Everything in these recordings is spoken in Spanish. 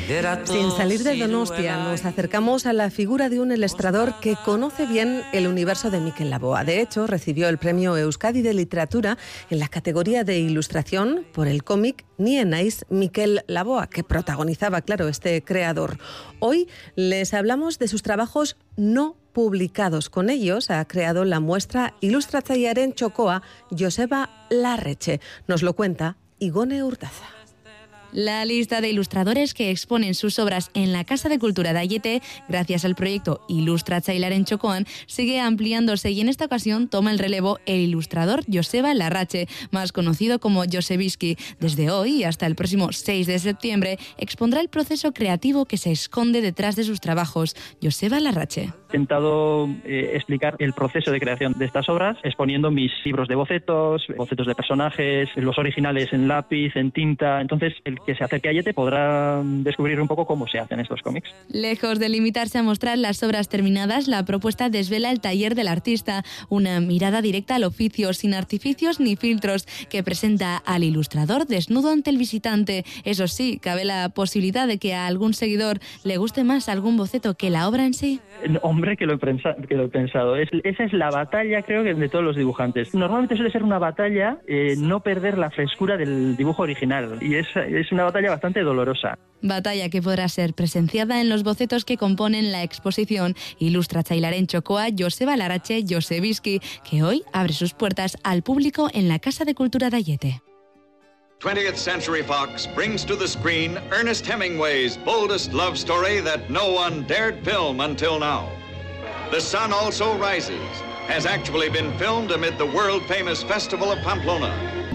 Sin salir de Donostia, nos acercamos a la figura de un ilustrador que conoce bien el universo de Miquel Laboa. De hecho, recibió el premio Euskadi de Literatura en la categoría de ilustración por el cómic Ni enaiz Miquel Laboa, que protagonizaba, claro, este creador. Hoy les hablamos de sus trabajos no publicados. Con ellos ha creado la muestra Ilustratzailearen Txokoa Joseba Larretxe. Nos lo cuenta Igone Urtaza. La lista de ilustradores que exponen sus obras en la Casa de Cultura de Aiete, gracias al proyecto Ilustratzailearen Txokoan, sigue ampliándose y en esta ocasión toma el relevo el ilustrador Joseba Larretxe, más conocido como Josebiski. Desde hoy y hasta el próximo 6 de septiembre expondrá el proceso creativo que se esconde detrás de sus trabajos. Joseba Larretxe. He intentado explicar el proceso de creación de estas obras exponiendo mis libros de bocetos de personajes, los originales en lápiz, en tinta. Entonces, el que se acerque a Aiete podrá descubrir un poco cómo se hacen estos cómics. Lejos de limitarse a mostrar las obras terminadas, la propuesta desvela el taller del artista, una mirada directa al oficio, sin artificios ni filtros, que presenta al ilustrador desnudo ante el visitante. Eso sí, cabe la posibilidad de que a algún seguidor le guste más algún boceto que la obra en sí. Hombre, que lo he pensado. Esa es la batalla, creo, que de todos los dibujantes. Normalmente suele ser una batalla no perder la frescura del dibujo original, y es una batalla bastante dolorosa. Batalla que podrá ser presenciada en los bocetos que componen la exposición Ilustratzailearen Txokoa Joseba Larretxe Josebiski, que hoy abre sus puertas al público en la Casa de Cultura de Aiete. 20th Century Fox brings to the screen Ernest Hemingway's boldest love story that no one dared film until now. The Sun Also Rises has actually been filmed amid the world-famous Festival of Pamplona.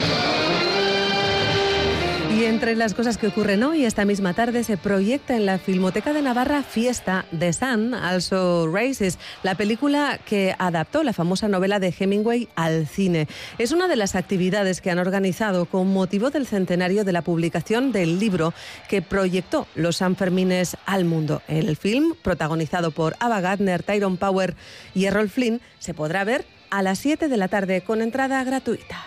Y entre las cosas que ocurren hoy, esta misma tarde se proyecta en la Filmoteca de Navarra Fiesta, The Sun Also Rises, la película que adaptó la famosa novela de Hemingway al cine. Es una de las actividades que han organizado con motivo del centenario de la publicación del libro que proyectó los Sanfermines al mundo. El film, protagonizado por Ava Gardner, Tyrone Power y Errol Flynn, se podrá ver a las 7 de la tarde con entrada gratuita.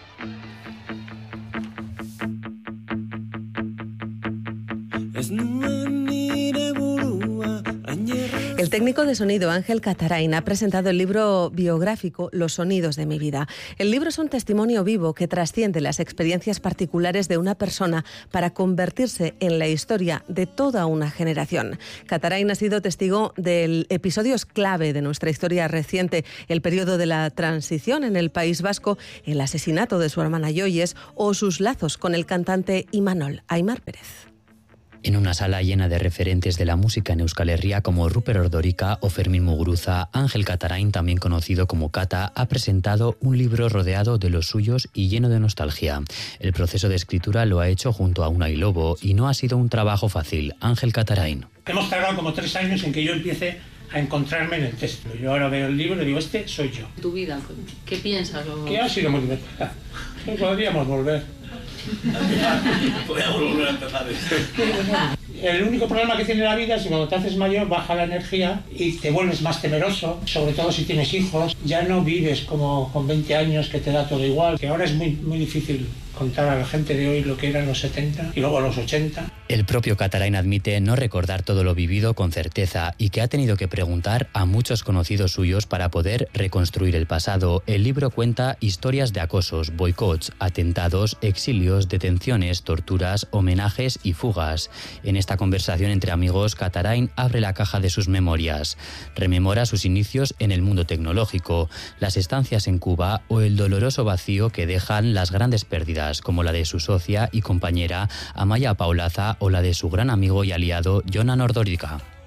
El técnico de sonido Ángel Catarain ha presentado el libro biográfico Los sonidos de mi vida. El libro es un testimonio vivo que trasciende las experiencias particulares de una persona para convertirse en la historia de toda una generación. Catarain ha sido testigo de episodios clave de nuestra historia reciente, el periodo de la transición en el País Vasco, el asesinato de su hermana Yoyes o sus lazos con el cantante Imanol. Aimar Pérez. En una sala llena de referentes de la música en Euskal Herria como Ruper Ordorika o Fermín Muguruza, Ángel Catarain, también conocido como Cata, ha presentado un libro rodeado de los suyos y lleno de nostalgia. El proceso de escritura lo ha hecho junto a Unai Lobo y no ha sido un trabajo fácil. Ángel Catarain. Hemos tardado como 3 años en que yo empiece a encontrarme en el texto. Yo ahora veo el libro y digo, este soy yo. ¿Tu vida? ¿Qué piensas? Que ha sido muy divertida. Podríamos volver. Podríamos volver a empezar esto. El único problema que tiene la vida es que cuando te haces mayor baja la energía y te vuelves más temeroso, sobre todo si tienes hijos. Ya no vives como con 20 años que te da todo igual, que ahora es muy difícil contar a la gente de hoy lo que eran los 70 y luego los 80. El propio Catarain admite no recordar todo lo vivido con certeza y que ha tenido que preguntar a muchos conocidos suyos para poder reconstruir el pasado. El libro cuenta historias de acosos, boicots, atentados, exilios, detenciones, torturas, homenajes y fugas. En esta conversación entre amigos, Catarain abre la caja de sus memorias. Rememora sus inicios en el mundo tecnológico, las estancias en Cuba o el doloroso vacío que dejan las grandes pérdidas, como la de su socia y compañera Amaya Paulaza o la de su gran amigo y aliado Jonan Ordorika.